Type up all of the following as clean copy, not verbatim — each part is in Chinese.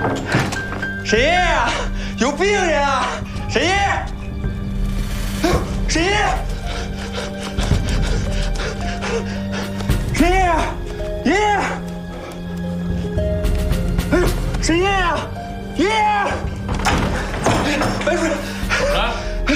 沈爷啊，有病人啊！沈爷，沈爷，沈爷，爷爷，哎呦，沈爷啊，爷爷，白水， 啊，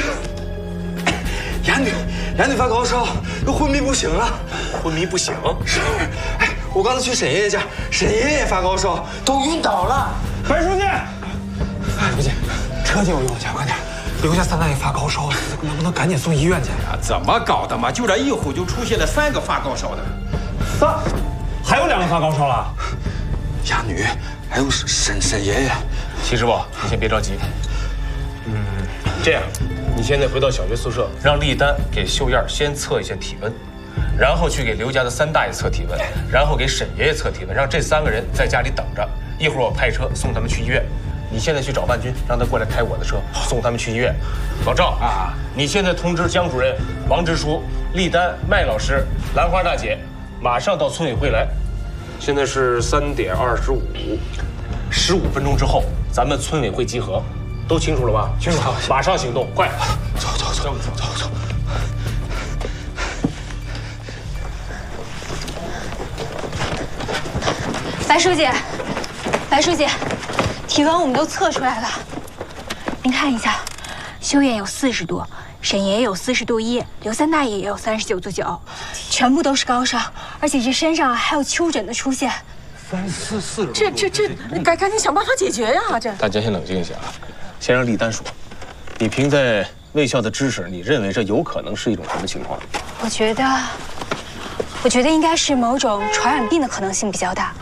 伢女发高烧，又昏迷不醒了。 昏迷不醒。 是，哎，我刚才去沈爷爷家，沈爷爷也发高烧，都晕倒了。 白书记，书记，车借我用一下，快点！刘家三大爷发高烧了，能不能赶紧送医院去？ 啊，怎么搞的嘛？就这一会就出现了3个发高烧的， 还有2个发高烧了。 伢女，还有沈爷爷。 齐师傅，你先别着急。这样，你现在回到小学宿舍，让丽丹给秀燕先测一下体温，然后去给刘家的3大爷测体温，然后给沈爷爷测体温，让这3个人在家里等着。一会儿我派车送他们去医院。你现在去找万军，让他过来开我的车送他们去医院。老赵啊，你现在通知江主任、王支书、丽丹、麦老师、兰花大姐，马上到村委会来。现在是3点25，15分钟之后咱们村委会集合，都清楚了吧？清楚了，马上行动，快！走。 白书记，体温我们都测出来了，您看一下，修燕有40度，沈爷爷有40度1，刘三大爷也有39度9，全部都是高烧，而且这身上还有丘疹的出现。 40度， 这，赶紧想办法解决呀！这大家先冷静一下啊，先让丽丹说，你凭在卫校的知识，你认为这有可能是一种什么情况？ 我觉得应该是某种传染病的可能性比较大。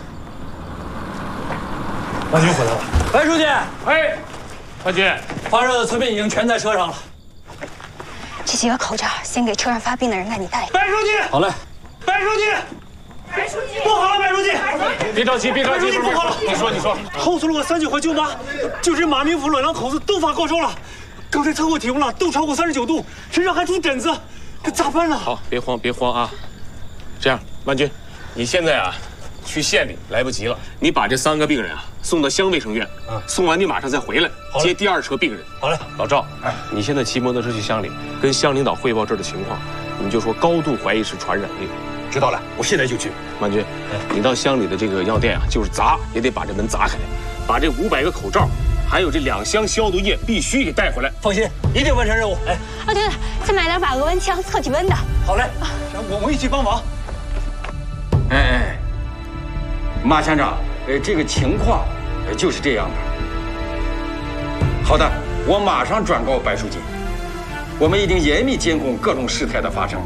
万军回来了。白书记， 哎，万军， 发热的村民已经全在车上了。 这几个口罩先给车上发病的人，那你带。 白书记， 好嘞。 白书记，不好了，白书记， 别着急， 不好了。 你说， 后村路39和98，就是马明府2口子都发高烧了，刚才测过体温了，都超过39度，身上还出疹子，这咋办呢？ 好，别慌啊。这样，万军，你现在啊，去县里来不及了，你把这3个病人啊送到乡卫生院，送完你马上再回来接第2车病人。 好嘞。 老赵，你现在骑摩托车去乡里，跟乡领导汇报这儿的情况，你就说高度怀疑是传染病。 知道了，我现在就去。 万军，你到乡里的这个药店啊，就是砸也得把这门砸开，把这500个口罩，还有这2箱消毒液必须给带回来。 放心，一定完成任务。哎， 哦对了，再买2把额温枪测体温的。 好嘞，我一起帮忙。 哎，马乡长，这个情况就是这样的。好的，我马上转告白书记，我们一定严密监控各种事态的发生。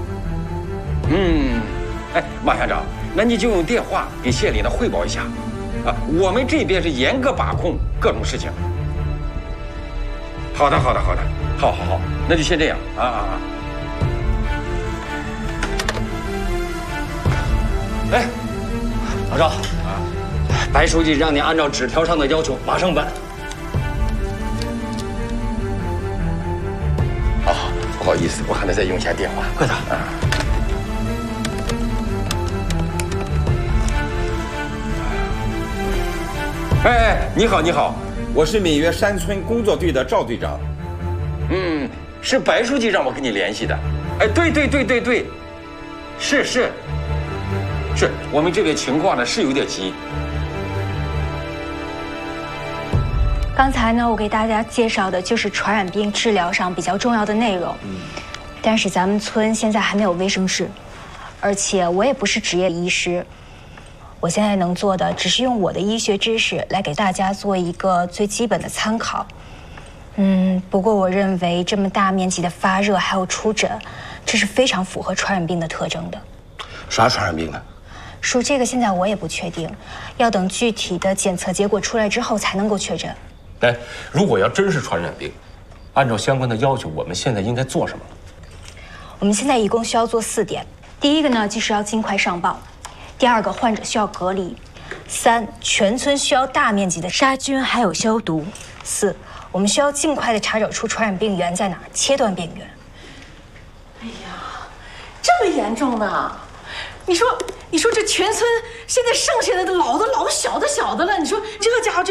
哎，马乡长，那你就用电话给县里呢汇报一下，啊，我们这边是严格把控各种事情。好的，好，那就先这样啊。 哎，老赵， 白书记让你按照纸条上的要求马上办。不好意思，我还得再用一下电话。 快点。 哎，你好，我是闽岳山村工作队的赵队长。是白书记让我跟你联系的。哎，对，是，我们这边情况呢是有点急。 刚才呢，我给大家介绍的就是传染病治疗上比较重要的内容。但是咱们村现在还没有卫生室，而且我也不是执业医师。我现在能做的只是用我的医学知识来给大家做一个最基本的参考。不过我认为这么大面积的发热还有出疹，这是非常符合传染病的特征的。 啥传染病呢？ 属这个现在我也不确定，要等具体的检测结果出来之后才能够确诊。 哎，如果要真是传染病，按照相关的要求，我们现在应该做什么？ 我们现在一共需要做4点。第一个呢，就是要尽快上报；第2个，患者需要隔离； 3，全村需要大面积的杀菌还有消毒； 4，我们需要尽快的查找出传染病源在哪儿，切断病源。 哎呀，这么严重呢？你说这全村现在剩下的老的老，小的小的了，你说这家伙这。